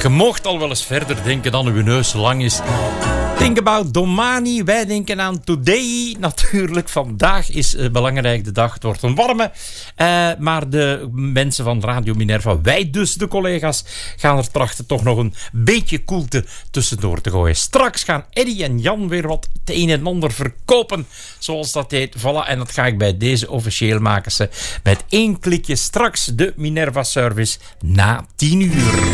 Je mocht al wel eens verder denken dan uw neus lang is. Think about Domani. Wij denken aan Today. Natuurlijk, vandaag is belangrijk de dag. Het wordt een warme. Maar de mensen van Radio Minerva, wij dus, de collega's, gaan er trachten toch nog een beetje koelte tussendoor te gooien. Straks gaan Eddie en Jan weer wat het een en ander verkopen, zoals dat heet. Voilà, en dat ga ik bij deze officieel maken. Met 1 klikje straks de Minerva Service na 10 uur.